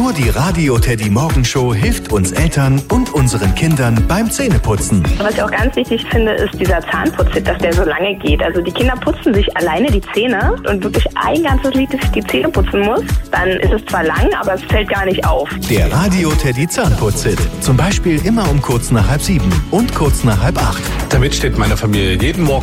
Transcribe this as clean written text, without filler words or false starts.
Nur die Radio Teddy Morgenshow hilft uns Eltern und unseren Kindern beim Zähneputzen. Was ich auch ganz wichtig finde, ist dieser Zahnputztipp, dass der so lange geht. Also die Kinder putzen sich alleine die Zähne und wirklich ein ganzes Lied, dass ich die Zähne putzen muss. Dann ist es zwar lang, aber es fällt gar nicht auf. Der Radio Teddy Zahnputzhit. Zum Beispiel immer um kurz nach 6:30 und kurz nach 7:30. Damit steht meine Familie jeden Morgen